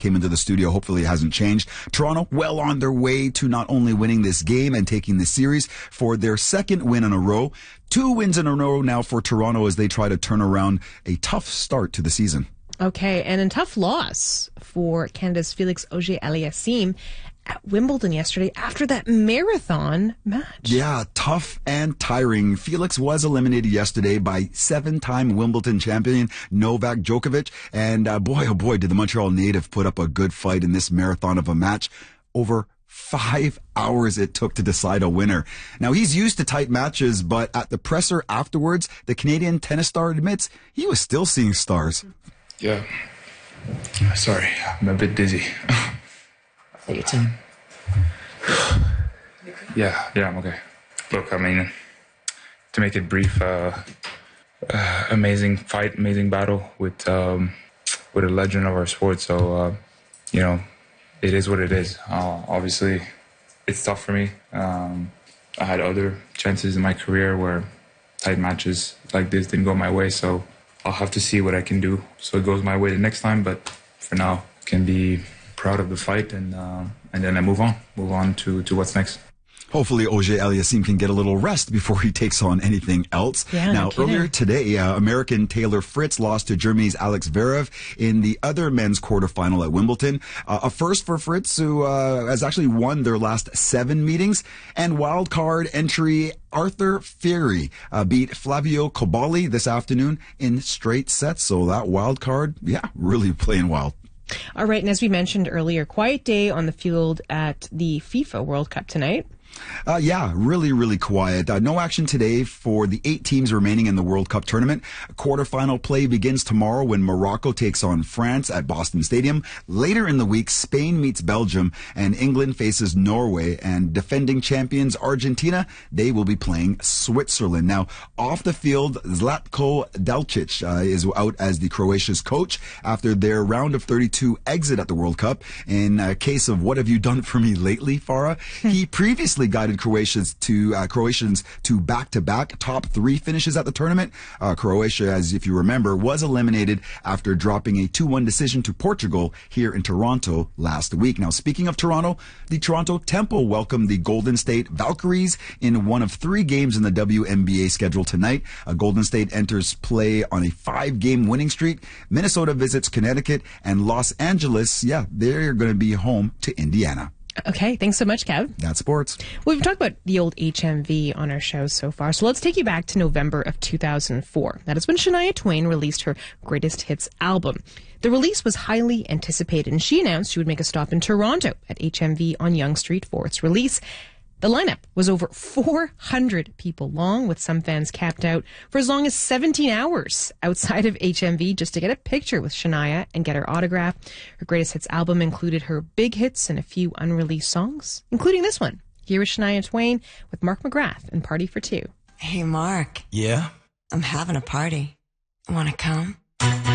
came into the studio. Hopefully it hasn't changed. Toronto well on their way to not only winning this game and taking the series for their second win in a row. 2 wins in a row now for Toronto as they try to turn around a tough start to the season. Okay, and a tough loss for Canada's Felix Auger-Aliassime at Wimbledon yesterday after that marathon match. Yeah, tough and tiring. Felix was eliminated yesterday by 7-time Wimbledon champion Novak Djokovic. And boy, oh boy, did the Montreal native put up a good fight in this marathon of a match. Over 5 hours it took to decide a winner. Now, he's used to tight matches, but at the presser afterwards, the Canadian tennis star admits he was still seeing stars. Yeah. Sorry, I'm a bit dizzy. Take your time. Yeah, I'm okay. Look, I mean, to make it brief, amazing fight, amazing battle with a legend of our sport. So, it is what it is. Obviously, it's tough for me. I had other chances in my career where tight matches like this didn't go my way, so I'll have to see what I can do so it goes my way the next time. But for now, I can be proud of the fight, and then I move on to what's next. Hopefully Auger-Aliassime can get a little rest before he takes on anything else. Yeah, now, no earlier today, American Taylor Fritz lost to Germany's Alex Zverev in the other men's quarterfinal at Wimbledon. A first for Fritz, who has actually won their last 7 meetings. And wildcard entry Arthur Furey beat Flavio Cobolli this afternoon in straight sets. So that wildcard, really playing wild. All right, and as we mentioned earlier, quiet day on the field at the FIFA World Cup tonight. Really, really quiet. No action today for the 8 teams remaining in the World Cup tournament. Quarterfinal play begins tomorrow when Morocco takes on France at Boston Stadium. Later in the week, Spain meets Belgium and England faces Norway, and defending champions Argentina, they will be playing Switzerland. Now, off the field, Zlatko Dalcic is out as the Croatia's coach after their round of 32 exit at the World Cup. In a case of what have you done for me lately, Farah? He previously guided Croatians to back-to-back top 3 finishes at the tournament. Croatia, as if you remember, was eliminated after dropping a 2-1 decision to Portugal here in Toronto last week. Now, speaking of Toronto, the Toronto Temple welcomed the Golden State Valkyries in one of 3 games in the WNBA schedule tonight. Golden State enters play on a 5-game winning streak. Minnesota visits Connecticut, and Los Angeles, they're going to be home to Indiana. Okay, thanks so much, Kev. That's sports. Well, we've talked about the old HMV on our show so far, so let's take you back to November of 2004. That is when Shania Twain released her Greatest Hits album. The release was highly anticipated, and she announced she would make a stop in Toronto at HMV on Yonge Street for its release. The lineup was over 400 people long, with some fans camped out for as long as 17 hours outside of HMV just to get a picture with Shania and get her autograph. Her Greatest Hits album included her big hits and a few unreleased songs, including this one. Here is Shania Twain with Mark McGrath and Party for Two. Hey, Mark. Yeah? I'm having a party. Want to come?